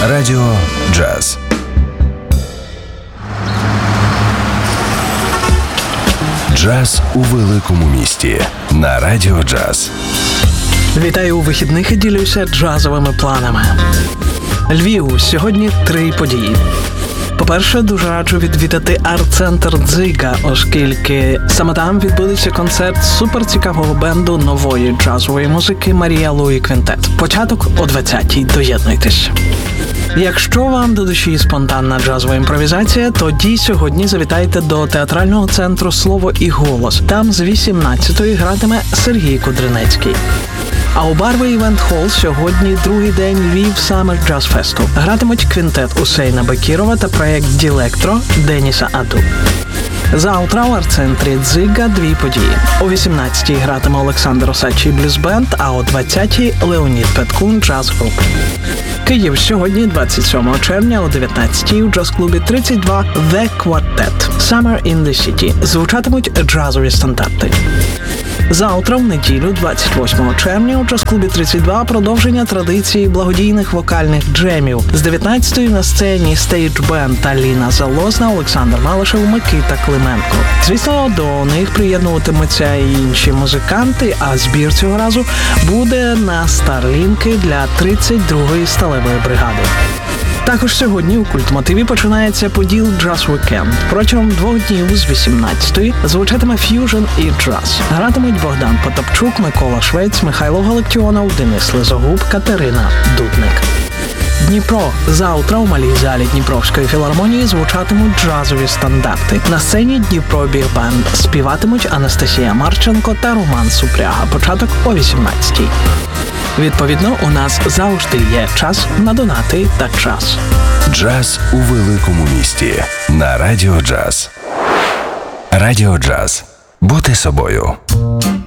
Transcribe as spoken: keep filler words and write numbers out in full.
Радіо Джаз. Джаз у великому місті на Радіо Джаз. Вітаю у вихідних і ділюся джазовими планами. Львів. Сьогодні три події. По-перше, дуже раджу відвідати арт-центр «Дзига», оскільки саме там відбудеться концерт суперцікавого бенду нової джазової музики «Марія Луї Квінтет». Початок о двадцятій. Доєднуйтесь. Якщо вам до душі спонтанна джазова імпровізація, тоді сьогодні завітайте до театрального центру «Слово і голос». Там з вісімнадцятої гратиме Сергій Кудринецький. А у Барви Івент Холл сьогодні другий день Львів Summer Jazz Fest. Гратимуть квінтет Усейна Бекірова та проєкт «Ділектро» Деніса Аду. Завтра у арт-центрі «Дзига» дві події. О вісімнадцятій гратиме Олександр Осадчий Блюз Бенд, а о двадцятій Леонід Петкун Джаз Груп. Київ. Сьогодні, двадцять сьомого червня, о дев'ятнадцятій у джаз-клубі тридцять два The Quartet Summer in the City звучатимуть джазові стандарти. Завтра, в неділю, двадцять восьмого червня, у джаз-клубі тридцять два продовження традиції благодійних вокальних джемів. З дев'ятнадцятої на сцені Stage Band та Ліна Залозна, Олександр Малишев, Микита Клименко. Звісно, до них приєднуватимуться і інші музиканти, а збір цього разу буде на старлінки для тридцять другої сталевої бригади. Також сьогодні у Культмотиві починається Поділ Джаз Вікенд. Протягом двох днів з вісімнадцятої звучатиме ф'южн і джаз. Гратимуть Богдан Потапчук, Микола Швець, Михайло Галактіонов, Денис Лизогуб, Катерина Дудник. Дніпро. Завтра у малій залі Дніпровської філармонії звучатимуть джазові стандарти. На сцені Дніпро Біг Бенд співатимуть Анастасія Марченко та Роман Супряга. Початок о вісімнадцятій. Відповідно, у нас завжди є час на донати та час. Джаз у великому місті на Радіо Джаз. Радіо Джаз. Бути собою.